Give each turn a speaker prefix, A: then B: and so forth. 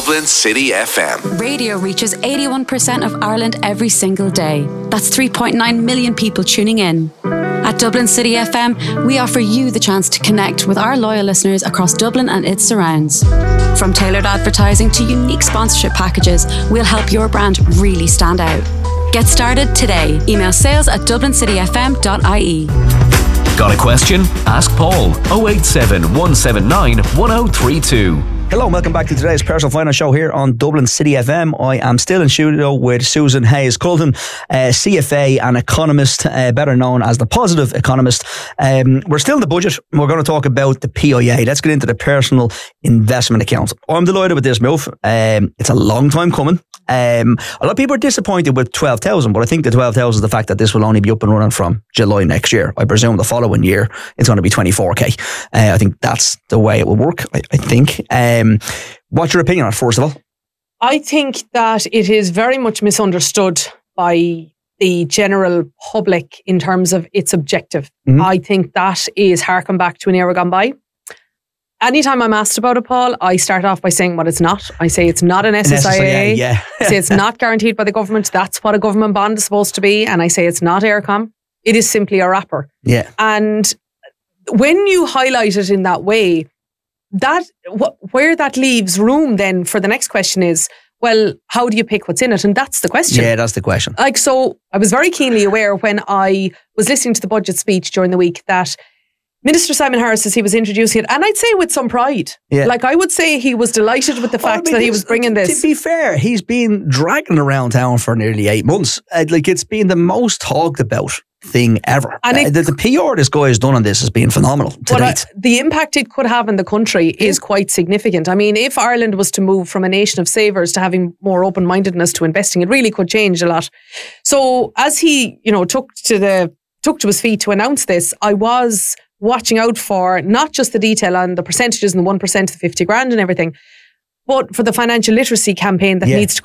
A: Dublin City FM.
B: Radio reaches 81% of Ireland every single day. That's 3.9 million people tuning in. At Dublin City FM, we offer you the chance to connect with our loyal listeners across Dublin and its surrounds. From tailored advertising to unique sponsorship packages, we'll help your brand really stand out. Get started today. Email sales@dublincityfm.ie.
C: Got a question? Ask Paul. 087 179 1032.
D: Hello and welcome back to today's Personal Finance Show here on Dublin City FM. I am still in studio with Susan Hayes-Coulton, CFA and economist, better known as the Positive Economist. We're still in the budget. We're going to talk about the PIA. Let's get into the Personal Investment Account. I'm delighted with this move. It's a long time coming. A lot of people are disappointed with 12,000, but I think the 12,000 is the fact that this will only be up and running from July next year. I presume the following year it's going to be 24k. I think that's the way it will work, I think. What's your opinion on it, first of all?
E: I think that it is very much misunderstood by the general public in terms of its objective. Mm-hmm. I think that is harken back to an era gone by. Anytime I'm asked about it, Paul, I start off by saying what it's not. I say it's not an SSIA.
D: Yeah.
E: I say it's not guaranteed by the government. That's what a government bond is supposed to be. And I say it's not Eircom. It is simply a wrapper.
D: Yeah.
E: And when you highlight it in that way, where that leaves room then for the next question is, well, how do you pick what's in it? And that's the question.
D: Yeah, that's the question.
E: So I was very keenly aware when I was listening to the budget speech during the week that Minister Simon Harris, as he was introducing it, and I'd say with some pride. Yeah. I would say he was delighted with the fact that he was bringing this.
D: To be fair, he's been dragging around town for nearly 8 months. It's been the most talked about thing ever. And the PR this guy has done on this has been phenomenal to date.
E: The impact it could have in the country is quite significant. I mean, if Ireland was to move from a nation of savers to having more open-mindedness to investing, it really could change a lot. So as he, took to his feet to announce this, I was watching out for not just the detail on the percentages and the 1% of the 50 grand and everything, but for the financial literacy campaign that needs to